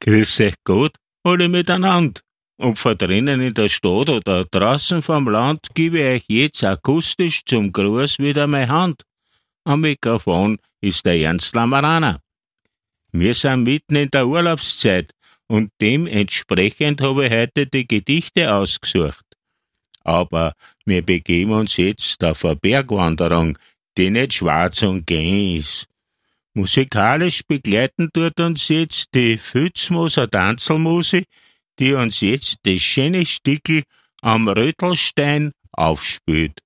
Grüß euch Gott, alle miteinander. Ob von drinnen in der Stadt oder draußen vom Land, gebe ich euch jetzt akustisch zum Gruß wieder meine Hand. Am Mikrofon ist der Ernst Lamaraner. Wir sind mitten in der Urlaubszeit und dementsprechend habe ich heute die Gedichte ausgesucht. Aber wir begeben uns jetzt auf eine Bergwanderung, die nicht schwarz und gäng ist. Musikalisch begleiten tut uns jetzt die Pfützmoser Tanzelmusik, die uns jetzt das schöne Stickel am Rötelstein aufspielt.